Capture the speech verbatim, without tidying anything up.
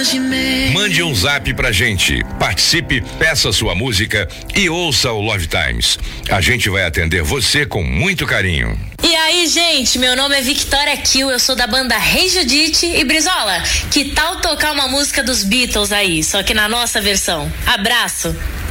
Mande um zap pra gente, participe, peça sua música e ouça o Love Times. A gente vai atender você com muito carinho. E aí, gente, meu nome é Victoria Kill, eu sou da banda Rei Judite e Brizola, que tal tocar uma música dos Beatles aí, só que na nossa versão? Abraço!